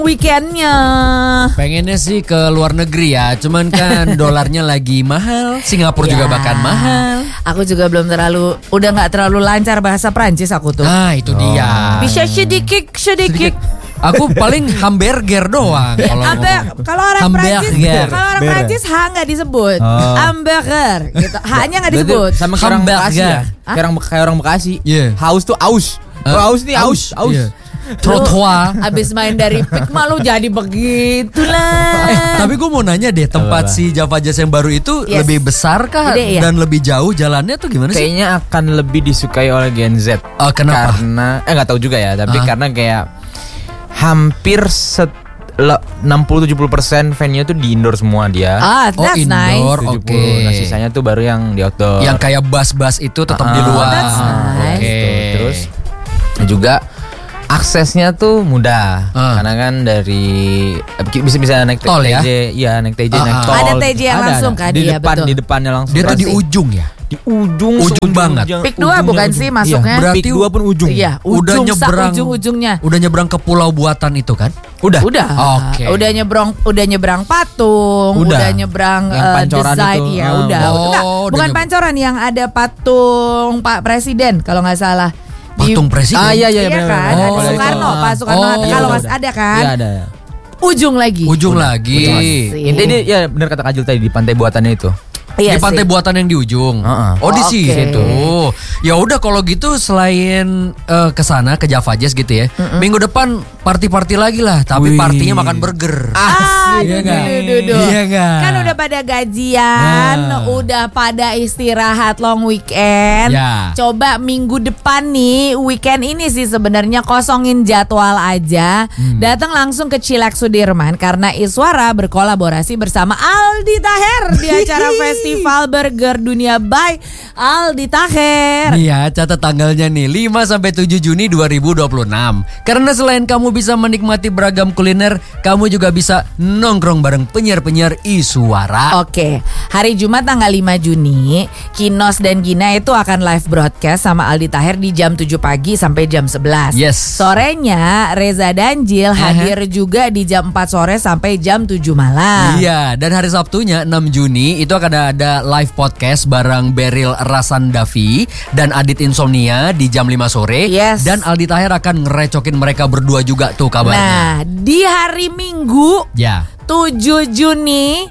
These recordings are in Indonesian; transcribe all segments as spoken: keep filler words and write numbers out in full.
weekendnya? Pengennya sih ke luar negeri ya, cuman kan dolarnya lagi mahal. Singapura Ya. juga bahkan mahal. Aku juga belum terlalu, udah nggak terlalu lancar bahasa Prancis aku tuh. Nah itu dia. Bisa sedikit sedikit. Aku paling hamburger doang. Kalau Hamburger. Kalau orang Prancis, Hamburger. kalau orang Beres. Prancis H nggak disebut, Oh. hamburger, gitu. H-nya nggak disebut. Sama kayak orang Hamburger. Bekasi ya. Kayak orang kayak orang Bekasi. Iya. Haus tuh aus. Eh, Oh, aus nih aus, aus. Iya. Trottoir. Abis main dari Pikma lu jadi begitulah. Eh, tapi gue mau nanya deh, tempat Apa? si Java Jazz yang baru itu Yes. lebih besar kah Gede ya? dan lebih jauh jalannya tuh gimana sih? Kayaknya akan lebih disukai oleh Gen Z. Oh, kenapa? Karena eh nggak tahu juga ya, tapi Ah. karena kayak hampir set le- enam puluh tujuh puluh persen venue tuh di indoor semua dia. Ah, Oh, that's nice. indoor. tujuh oke. puluh. Nah, sisanya tuh baru yang di outdoor. Yang kayak bass-bass itu tetap di Ah, luar. that's nice. Oke. Gitu. Terus juga aksesnya tuh mudah. Ah. Karena kan dari bisa bisa naik Tol ya? T J, iya naik T J, Ah, naik ah. tol. Ada T J yang Ada, langsung ada. kan, di iya, depan, betul. di depannya langsung. Dia tuh di Berarti- ujung ya. di ujung Ujung seujung banget. ujung- Pik dua ujungnya bukan ujung. sih masuknya? Iya, Berarti Pik dua pun ujung. Iya, Udah ujung nyebrang. ujung-ujungnya. Udah nyebrang ke Pulau Buatan itu kan? Udah. Udah, Oke. udah nyebrang, udah nyebrang patung, udah, Udah. nyebrang Yang eh, pancoran design, itu. ya Ah. udah. Oh, Enggak, udah bukan nyebrang. pancoran yang ada patung Pak Presiden kalau nggak salah. Di- Patung presiden. Ah iya iya Iya benar, kan, benar. ada Oh. Soekarno, Pak Soekarno. Oh, kalau iya, mas udah. ada kan, Iya ada. ujung lagi. Ujung lagi. Ujung lagi. Asik. Intinya dia ya benar kata Kajul tadi di pantai buatannya itu. Iya Di pantai sih. buatan yang di ujung. Heeh. Oh, di Oh, sini oke. situ. Ya udah kalau gitu selain eh, ke sana ke Java Jazz gitu ya. Minggu depan party-party lagi lah, tapi Wih. partinya makan burger. Ah, Iya duh, nggak? duh, duh, duh. Iya nggak? Kan udah pada gajian, Nah. udah pada istirahat long weekend. Ya. Coba minggu depan nih, weekend ini sih sebenarnya kosongin jadwal aja. Hmm. Datang langsung ke Chillax Sudirman karena Iswara berkolaborasi bersama Aldi Taher di acara Festival Burger Dunia by Aldi Taher. Nih ya, catat tanggalnya nih lima sampai tujuh Juni dua ribu dua puluh enam. Karena selain kamu bisa menikmati beragam kuliner, kamu juga bisa nongkrong bareng penyiar-penyiar Iswara. Oke, hari Jumat tanggal lima Juni, Kinos dan Gina itu akan live broadcast sama Aldi Taher di jam tujuh pagi sampai jam sebelas. Yes. Sorenya Reza Danjil hadir juga di jam empat sore sampai jam tujuh malam. Iya, dan hari Sabtunya enam Juni itu akan ada live podcast bareng Beril Rasandavi dan Adit Insomnia di jam lima sore. Yes. Dan Aldi Taher akan ngerecokin mereka berdua juga tuh kabarnya. Nah, di hari Minggu Ya. tujuh Juni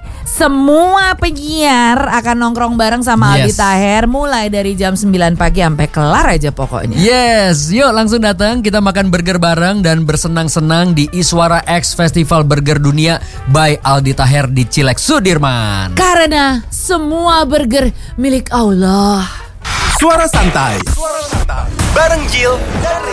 semua penyiar akan nongkrong bareng sama Aldi Yes. Taher mulai dari jam sembilan pagi sampai kelar aja pokoknya. Yes, yuk langsung datang kita makan burger bareng dan bersenang-senang di Iswara X Festival Burger Dunia by Aldi Taher di Chillax Sudirman. Karena semua burger milik Allah. Suara santai. Suara santai. Bareng Jill dan